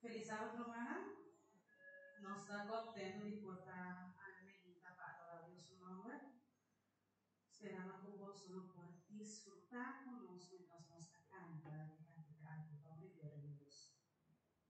Feliz sábado, hermana. Nos está contento de portar a Neguita para adorar a Dios su nombre. Esperamos que vos lo puedan disfrutar